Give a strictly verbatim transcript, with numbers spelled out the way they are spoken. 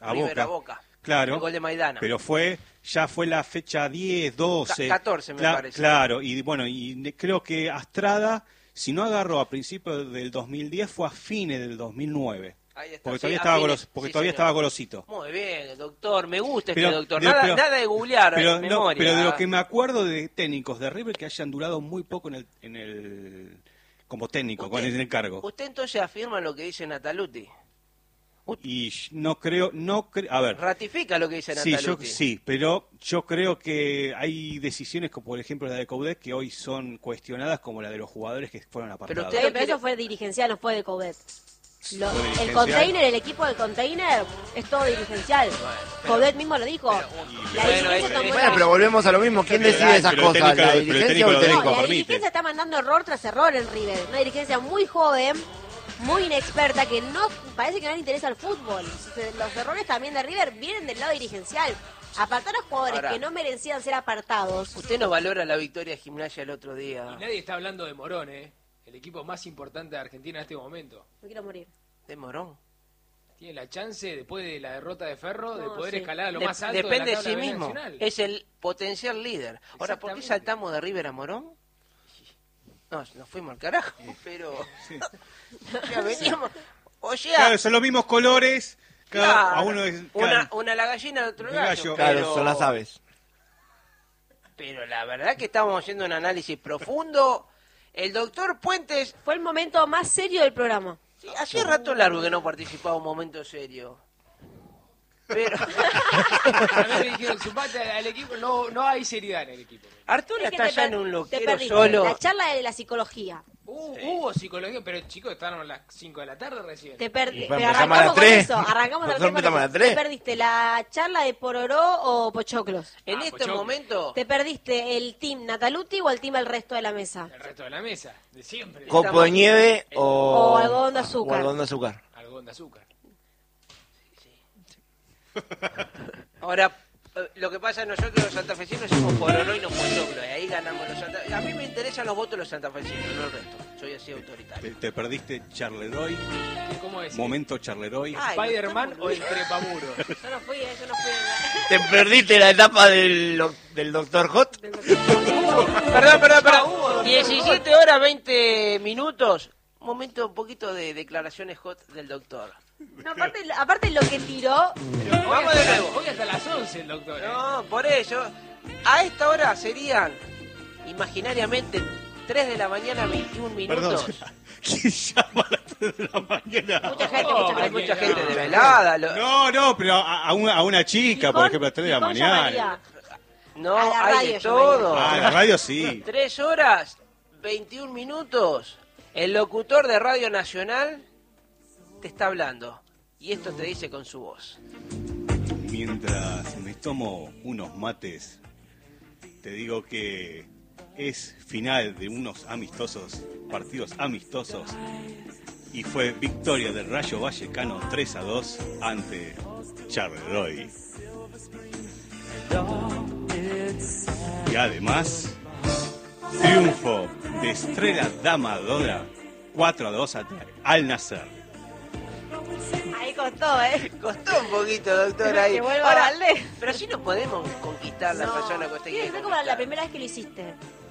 a River Boca. a Boca. Claro, el gol de Maidana. Pero fue, ya fue la fecha diez, doce. catorce me Cla- parece. Claro, y bueno, y creo que Astrada, si no agarró a principios del dos mil diez, fue a fines del dos mil nueve. Ahí está. Porque Sí, todavía, a estaba, fines. golos- porque Sí, todavía señor. estaba golosito. Muy bien, doctor, me gusta Pero- este doctor. de- Nada, pero- nada de googlear, Pero, en no, memoria. pero de lo que me acuerdo de técnicos de River que hayan durado muy poco en el, en el como técnico, con el, en el cargo. Usted entonces afirma lo que dice Nataluti. Y no creo, no creo, a ver. Ratifica lo que dice Sí, yo, Nataluti. sí, pero yo creo que hay decisiones como por ejemplo la de Coudet que hoy son cuestionadas como la de los jugadores que fueron apartados. usted- Sí, pero eso fue dirigencial, no fue de Coudet. Lo- Fue el dirigencial. container, el equipo del container es todo dirigencial. pero- Coudet mismo lo dijo. la bueno, dirigencia es- tomó Bueno, la- pero volvemos a lo mismo. ¿Quién Pero decide el- esas pero el cosas? técnico- ¿La pero el dirigencia técnico o el lo técnico? No, la permite. dirigencia está mandando error tras error en River. Una dirigencia muy joven, muy inexperta, que no parece que no le interesa el fútbol. Se- Los errores también de River vienen del lado dirigencial. Apartar a jugadores Ahora- que no merecían ser apartados. Usted no valora la victoria de Gimnasia el otro día. Y nadie está hablando de Morón, ¿eh? El equipo más importante de Argentina en este momento. No quiero morir. De Morón. Tiene la chance, después de la derrota de Ferro, de No, poder sí. escalar a lo De- más alto depende de de la tabla sí B mismo. nacional. Es el potencial líder. Ahora, ¿por qué Exactamente. saltamos de River a Morón? No, nos fuimos al carajo, pero... Ya veníamos... O sea, Claro, son los mismos colores, cada, claro, a uno es, una, cada- una la gallina, otro el El gallo. gallo. Claro, pero- son las aves. Pero la verdad que estamos haciendo un análisis profundo. El doctor Puentes, Fue el momento más serio del programa. sí, hace rato largo que no participaba en un momento serio. Pero A mí me dijeron, sumate al equipo, no, no hay seriedad en el equipo. Arturo Es que está te allá per- en un te loquero perdiste solo. la charla de la psicología. Uh, Hubo psicología, pero chicos, estaban a las cinco de la tarde recién. Te per- Y pero empezamos a arrancamos las con tres. eso. Arrancamos Nosotros recién con empezamos a eso. las tres. Te perdiste la charla de Pororó o Pochoclos. En Ah, este Pochoclo. momento, ¿Te perdiste el team Nataluti o el team el resto de la mesa? El resto de la mesa, de siempre. ¿Copo de nieve o, O algodón de o azúcar. algodón de azúcar? Algodón de azúcar. ahora, eh, lo que pasa es nosotros los santafesinos somos Pororó y no Pochoclo, y ahí ganamos los santafesinos. A mí me interesan los votos de los santafesinos, no el resto. Soy así autoritario. te, te perdiste Charleroy, ¿Cómo es? momento Charleroy. Ay, ¿Spider-Man doctor, o el trepamuros? Yo no fui, eh, yo no fui. ¿Te perdiste la etapa del, doc- del doctor Hot? Perdón, perdón, perdón. diecisiete horas veinte minutos. Un momento, un poquito de declaraciones hot del doctor. No, aparte, aparte lo que tiró, Vamos de nuevo. Hoy hasta las once el doctor. ¿eh? No, por eso. A esta hora serían, imaginariamente, tres de la mañana, veintiún minutos. Perdón, ¿quién llama a las tres de la mañana? mucha gente, Oh, mucha Hay gente. mucha gente de velada. lo- No, no, pero a, a una, a una chica, por Gijón- ejemplo, a las tres de la Gijón mañana. llamaría. No, A la hay radio de yo todo. Ah, la radio sí. Tres horas, veintiún minutos. El locutor de Radio Nacional te está hablando. Y esto te dice con su voz. Mientras me tomo unos mates, te digo que es final de unos amistosos, partidos amistosos, y fue victoria del Rayo Vallecano tres a dos ante Charleroi. Y además, triunfo de Estrella Damadora cuatro a dos ante Al Nassr. Ahí costó, ¿eh? Costó un poquito, doctor, ahí. Que vuelva Ahora, Valdés. pero así no podemos conquistar la No, persona que usted tiene quiere que ser como la conquistar. primera vez que lo hiciste.